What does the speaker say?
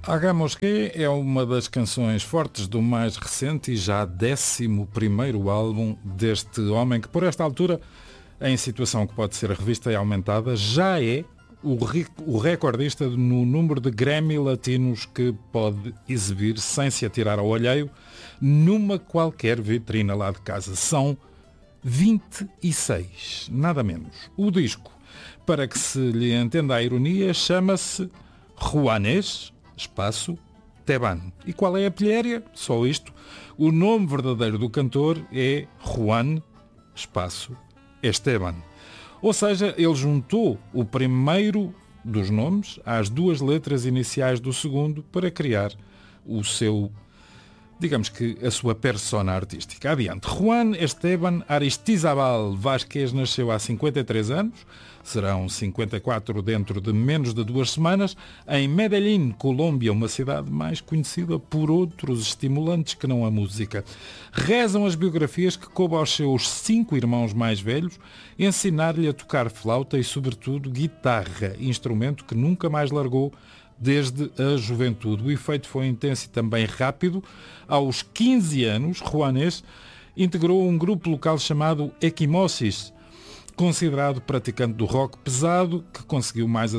Hagamos que é uma das canções fortes do mais recente e já 11º álbum deste homem que, por esta altura, em situação que pode ser revista e aumentada, já é o recordista no número de Grammy latinos que pode exibir sem se atirar ao alheio numa qualquer vitrina lá de casa. São 26, nada menos. O disco, para que se lhe entenda a ironia, chama-se Juanes, espaço, Teban. E qual é a pilhéria? Só isto. O nome verdadeiro do cantor é Juan, espaço, Esteban. Ou seja, ele juntou o primeiro dos nomes às duas letras iniciais do segundo para criar o seu, digamos que, a sua persona artística. Adiante. Juan Esteban Aristizabal Vázquez nasceu há 53 anos, serão 54 dentro de menos de 2 semanas, em Medellín, Colômbia, uma cidade mais conhecida por outros estimulantes que não a música. Rezam as biografias que coube aos seus 5 irmãos mais velhos ensinar-lhe a tocar flauta e, sobretudo, guitarra, instrumento que nunca mais largou desde a juventude. O efeito foi intenso e também rápido. Aos 15 anos, Juanes integrou um grupo local chamado Equimosis, considerado praticante do rock pesado, que conseguiu mais